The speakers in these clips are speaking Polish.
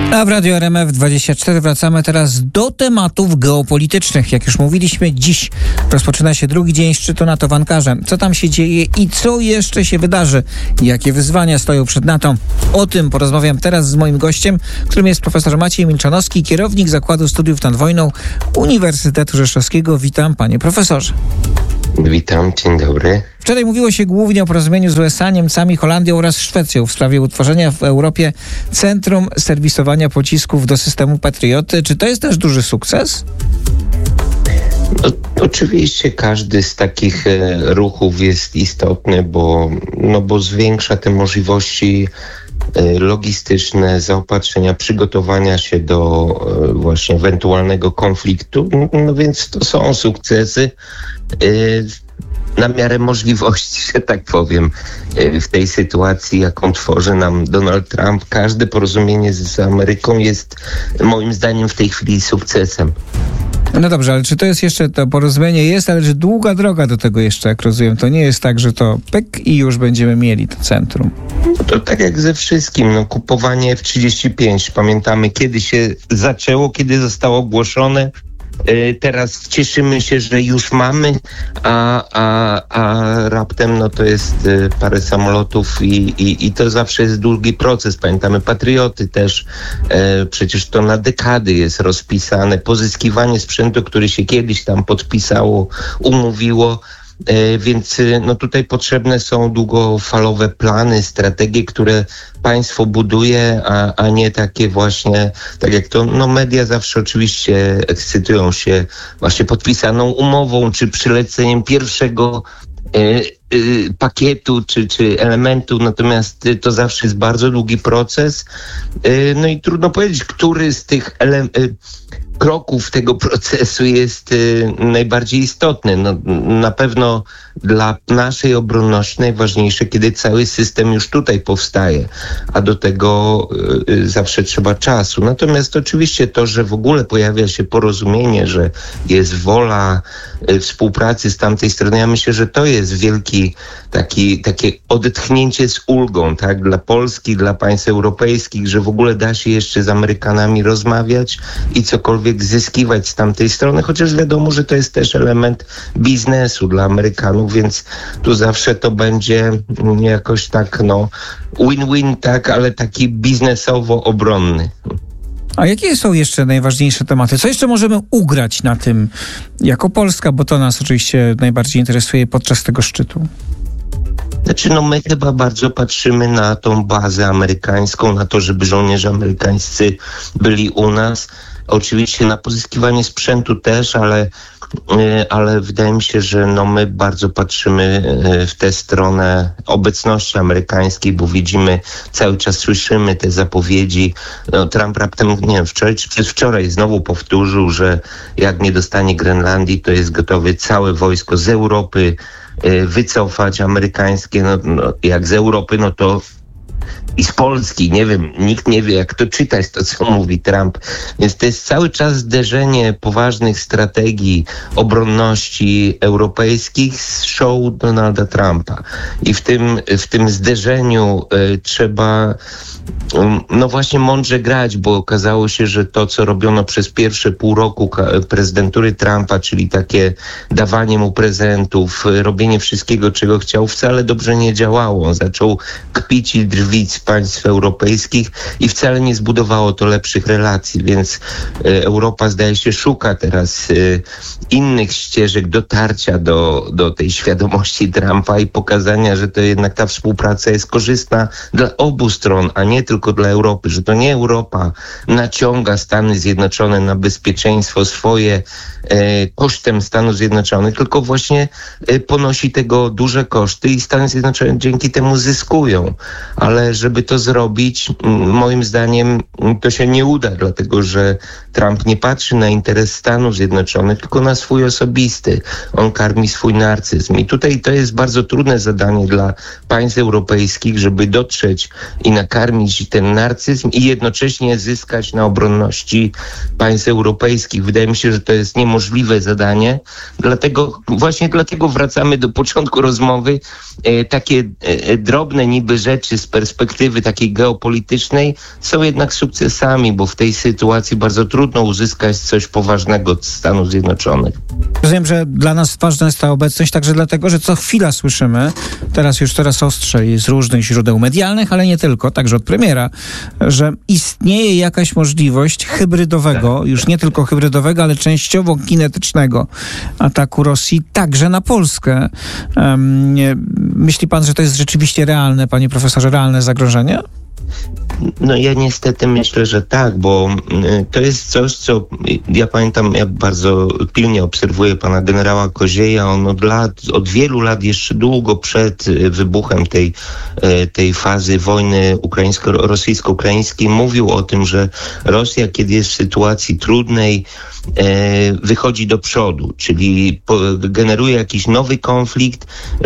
A w Radio RMF24 wracamy teraz do tematów geopolitycznych. Jak już mówiliśmy, dziś rozpoczyna się drugi dzień szczytu NATO w Ankarze. Co tam się dzieje i co jeszcze się wydarzy? Jakie wyzwania stoją przed NATO? O tym porozmawiam teraz z moim gościem, którym jest profesor Maciej Milczanowski, kierownik Zakładu Studiów nad Wojną Uniwersytetu Rzeszowskiego. Witam, panie profesorze. Witam, dzień dobry. Wczoraj mówiło się głównie o porozumieniu z USA, Niemcami, Holandią oraz Szwecją w sprawie utworzenia w Europie centrum serwisowania pocisków do systemu Patriot. Czy to jest też duży sukces? No, oczywiście każdy z takich ruchów jest istotny, bo zwiększa te możliwości logistyczne, zaopatrzenia, przygotowania się do właśnie ewentualnego konfliktu. No więc to są sukcesy na miarę możliwości, że tak powiem, w tej sytuacji, jaką tworzy nam Donald Trump. Każde porozumienie z Ameryką jest moim zdaniem w tej chwili sukcesem. No dobrze, ale czy to jest jeszcze, to porozumienie jest, ale że długa droga do tego jeszcze, jak rozumiem, to nie jest tak, że to pyk i już będziemy mieli to centrum. No to tak jak ze wszystkim, kupowanie F-35, pamiętamy kiedy się zaczęło, kiedy zostało ogłoszone. Teraz cieszymy się, że już mamy, a raptem to jest parę samolotów i to zawsze jest długi proces. Pamiętamy Patrioty też, przecież to na dekady jest rozpisane. Pozyskiwanie sprzętu, który się kiedyś tam podpisało, umówiło. Więc tutaj potrzebne są długofalowe plany, strategie, które państwo buduje, a nie takie właśnie, tak jak to, media zawsze oczywiście ekscytują się właśnie podpisaną umową, czy przyleceniem pierwszego pakietu, czy elementu, natomiast to zawsze jest bardzo długi proces. No i trudno powiedzieć, który z tych kroków tego procesu jest najbardziej istotny. Na pewno dla naszej obronności najważniejsze, kiedy cały system już tutaj powstaje, a do tego zawsze trzeba czasu. Natomiast oczywiście to, że w ogóle pojawia się porozumienie, że jest wola współpracy z tamtej strony, ja myślę, że to jest wielki takie odetchnięcie z ulgą, tak, dla Polski, dla państw europejskich, że w ogóle da się jeszcze z Amerykanami rozmawiać i cokolwiek zyskiwać z tamtej strony, chociaż wiadomo, że to jest też element biznesu dla Amerykanów, więc tu zawsze to będzie jakoś tak, win-win, tak, ale taki biznesowo-obronny. A jakie są jeszcze najważniejsze tematy? Co jeszcze możemy ugrać na tym jako Polska, bo to nas oczywiście najbardziej interesuje podczas tego szczytu? My chyba bardzo patrzymy na tą bazę amerykańską, na to, żeby żołnierze amerykańscy byli u nas. Oczywiście na pozyskiwanie sprzętu też, ale wydaje mi się, że my bardzo patrzymy w tę stronę obecności amerykańskiej, bo widzimy, cały czas słyszymy te zapowiedzi. Trump raptem, wczoraj czy przedwczoraj znowu powtórzył, że jak nie dostanie Grenlandii, to jest gotowy całe wojsko z Europy wycofać amerykańskie. Jak z Europy, to i z Polski, nie wiem, nikt nie wie, jak to czytać, to co mówi Trump. Więc to jest cały czas zderzenie poważnych strategii obronności europejskich z show Donalda Trumpa. I w tym zderzeniu trzeba właśnie mądrze grać, bo okazało się, że to, co robiono przez pierwsze pół roku prezydentury Trumpa, czyli takie dawanie mu prezentów, robienie wszystkiego, czego chciał, wcale dobrze nie działało. On zaczął kpić i drwić z państw europejskich i wcale nie zbudowało to lepszych relacji, więc Europa, zdaje się, szuka teraz innych ścieżek dotarcia do tej świadomości Trumpa i pokazania, że to jednak ta współpraca jest korzystna dla obu stron, a nie tylko dla Europy, że to nie Europa naciąga Stany Zjednoczone na bezpieczeństwo swoje kosztem Stanów Zjednoczonych, tylko właśnie ponosi tego duże koszty i Stany Zjednoczone dzięki temu zyskują. Ale żeby to zrobić, moim zdaniem to się nie uda, dlatego że Trump nie patrzy na interes Stanów Zjednoczonych, tylko na swój osobisty. On karmi swój narcyzm. I tutaj to jest bardzo trudne zadanie dla państw europejskich, żeby dotrzeć i nakarmić ten narcyzm i jednocześnie zyskać na obronności państw europejskich. Wydaje mi się, że to jest niemożliwe zadanie. Dlatego wracamy do początku rozmowy. Takie drobne niby rzeczy z perspektywy perspektywy takiej geopolitycznej są jednak sukcesami, bo w tej sytuacji bardzo trudno uzyskać coś poważnego od Stanów Zjednoczonych. Rozumiem, że dla nas ważna jest ta obecność także dlatego, że co chwila słyszymy, teraz już coraz ostrzej z różnych źródeł medialnych, ale nie tylko, także od premiera, że istnieje jakaś możliwość hybrydowego, już nie tylko hybrydowego, ale częściowo kinetycznego ataku Rosji także na Polskę. Myśli pan, że to jest rzeczywiście realne, panie profesorze, realne zagrożenie? No ja niestety myślę, że tak, bo to jest coś, co ja pamiętam, ja bardzo pilnie obserwuję pana generała Kozieja. On od wielu lat, jeszcze długo przed wybuchem tej fazy wojny rosyjsko-ukraińskiej mówił o tym, że Rosja, kiedy jest w sytuacji trudnej, wychodzi do przodu, czyli generuje jakiś nowy konflikt,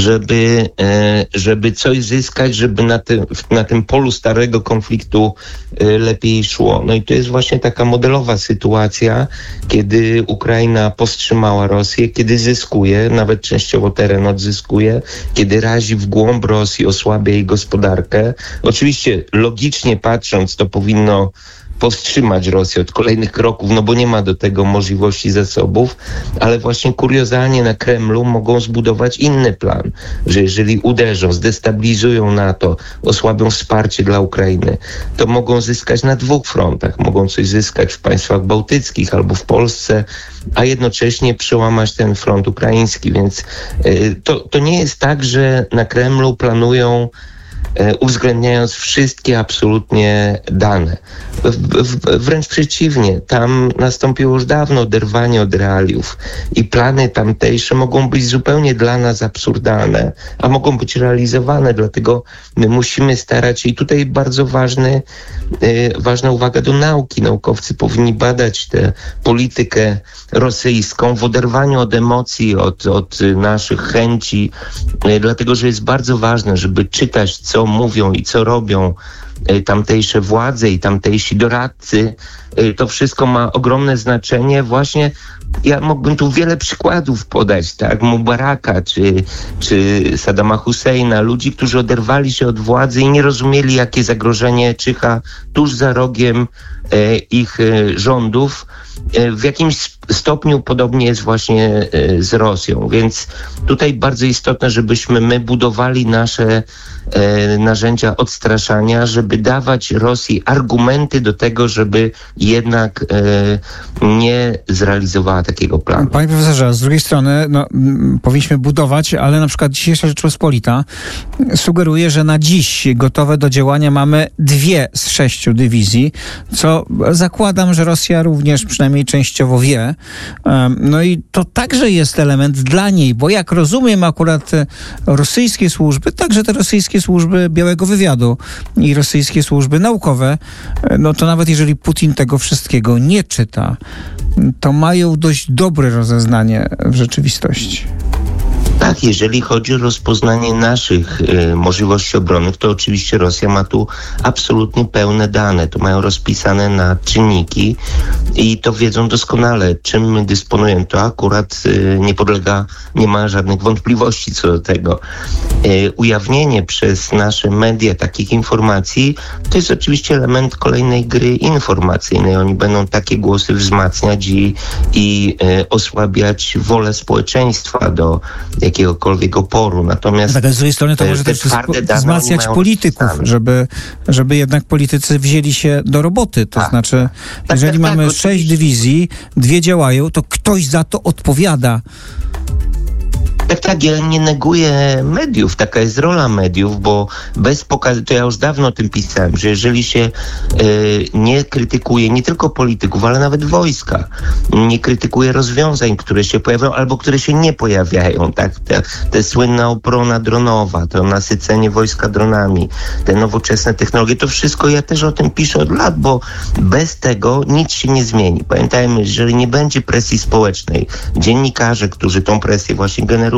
żeby coś zyskać, żeby na tym polu starego konfliktu lepiej szło. No i to jest właśnie taka modelowa sytuacja, kiedy Ukraina powstrzymała Rosję, kiedy zyskuje, nawet częściowo teren odzyskuje, kiedy razi w głąb Rosji, osłabia jej gospodarkę. Oczywiście logicznie patrząc, to powinno powstrzymać Rosję od kolejnych kroków, no bo nie ma do tego możliwości, zasobów, ale właśnie kuriozalnie na Kremlu mogą zbudować inny plan, że jeżeli uderzą, zdestabilizują NATO, osłabią wsparcie dla Ukrainy, to mogą zyskać na dwóch frontach. Mogą coś zyskać w państwach bałtyckich albo w Polsce, a jednocześnie przełamać ten front ukraiński, więc to nie jest tak, że na Kremlu planują uwzględniając wszystkie absolutnie dane. Wręcz przeciwnie, tam nastąpiło już dawno oderwanie od realiów i plany tamtejsze mogą być zupełnie dla nas absurdalne, a mogą być realizowane, dlatego my musimy starać się i tutaj bardzo ważna uwaga do nauki. Naukowcy powinni badać tę politykę rosyjską w oderwaniu od emocji, od naszych chęci, dlatego że jest bardzo ważne, żeby czytać, co mówią i co robią tamtejsze władze i tamtejsi doradcy. To wszystko ma ogromne znaczenie. Właśnie ja mógłbym tu wiele przykładów podać, tak? Mubaraka czy Saddama Husseina, ludzi, którzy oderwali się od władzy i nie rozumieli, jakie zagrożenie czyha tuż za rogiem ich rządów. W jakimś stopniu podobnie jest właśnie z Rosją, więc tutaj bardzo istotne, żebyśmy my budowali nasze narzędzia odstraszania, żeby dawać Rosji argumenty do tego, żeby jednak nie zrealizowała takiego planu. Panie profesorze, a z drugiej strony powinniśmy budować, ale na przykład dzisiejsza Rzeczpospolita sugeruje, że na dziś gotowe do działania mamy 2 z 6 dywizji, co zakładam, że Rosja również przynajmniej częściowo wie. No i to także jest element dla niej, bo jak rozumiem akurat rosyjskie służby, także te rosyjskie służby białego wywiadu i rosyjskie służby naukowe, no to nawet jeżeli Putin tego wszystkiego nie czyta, to mają dość dobre rozeznanie w rzeczywistości. Tak, jeżeli chodzi o rozpoznanie naszych możliwości obronnych, to oczywiście Rosja ma tu absolutnie pełne dane. To mają rozpisane na czynniki i to wiedzą doskonale, czym my dysponujemy. To akurat nie ma żadnych wątpliwości co do tego. Ujawnienie przez nasze media takich informacji to jest oczywiście element kolejnej gry informacyjnej. Oni będą takie głosy wzmacniać i osłabiać wolę społeczeństwa do jakiegokolwiek oporu. Natomiast z drugiej strony to może też wzmacniać polityków, żeby jednak politycy wzięli się do roboty. To znaczy, jeżeli mamy 6 dywizji, 2 działają, to ktoś za to odpowiada. Tak, ja nie neguję mediów, taka jest rola mediów, bo bez pokazu, to ja już dawno o tym pisałem, że jeżeli się nie krytykuje nie tylko polityków, ale nawet wojska, nie krytykuje rozwiązań, które się pojawiają albo które się nie pojawiają, tak, te słynna obrona dronowa, to nasycenie wojska dronami, te nowoczesne technologie, to wszystko ja też o tym piszę od lat, bo bez tego nic się nie zmieni. Pamiętajmy, jeżeli nie będzie presji społecznej, dziennikarze, którzy tą presję właśnie generują,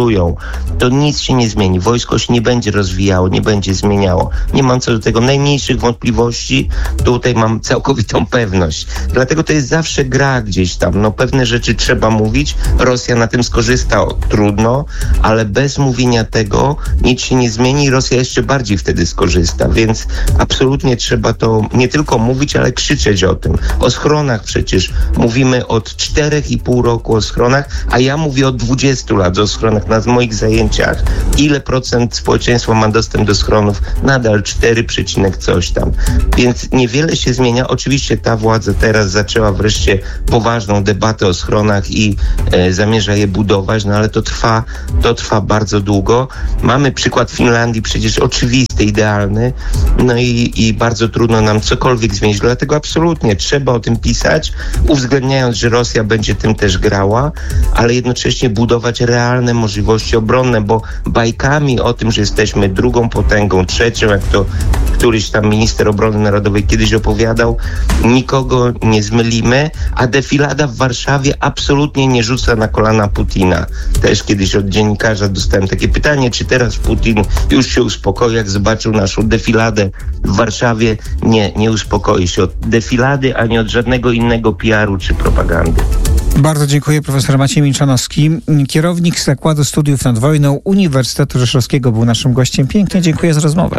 kontrolują, to nic się nie zmieni. Wojsko się nie będzie rozwijało, nie będzie zmieniało. Nie mam co do tego najmniejszych wątpliwości. Tutaj mam całkowitą pewność. Dlatego to jest zawsze gra gdzieś tam. No pewne rzeczy trzeba mówić. Rosja na tym skorzysta, trudno, ale bez mówienia tego nic się nie zmieni i Rosja jeszcze bardziej wtedy skorzysta. Więc absolutnie trzeba to nie tylko mówić, ale krzyczeć o tym. O schronach przecież mówimy od 4,5 roku o schronach, a ja mówię od 20 lat o schronach na moich zajęciach. Ile procent społeczeństwa ma dostęp do schronów? Nadal 4, coś tam. Więc niewiele się zmienia. Oczywiście ta władza teraz zaczęła wreszcie poważną debatę o schronach i zamierza je budować, no ale to trwa bardzo długo. Mamy przykład Finlandii, przecież oczywisty, idealny, no i bardzo trudno nam cokolwiek zmienić. Dlatego absolutnie trzeba o tym pisać, uwzględniając, że Rosja będzie tym też grała, ale jednocześnie budować realne możliwości obronne, bo bajkami o tym, że jesteśmy drugą potęgą, trzecią, jak to któryś tam minister obrony narodowej kiedyś opowiadał, nikogo nie zmylimy, a defilada w Warszawie absolutnie nie rzuca na kolana Putina. Też kiedyś od dziennikarza dostałem takie pytanie, czy teraz Putin już się uspokoi, jak zobaczył naszą defiladę w Warszawie. Nie uspokoi się od defilady, ani od żadnego innego PR-u czy propagandy. Bardzo dziękuję. Profesor Maciej Milczanowski, kierownik Zakładu Studiów nad Wojną Uniwersytetu Rzeszowskiego, był naszym gościem. Pięknie dziękuję za rozmowę.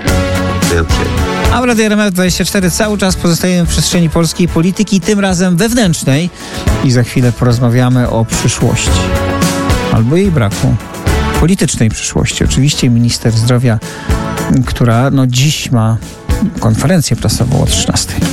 A w Radiu RMF24 cały czas pozostajemy w przestrzeni polskiej polityki, tym razem wewnętrznej. I za chwilę porozmawiamy o przyszłości. Albo jej braku. Politycznej przyszłości. Oczywiście minister zdrowia, która dziś ma konferencję prasową o 13:00.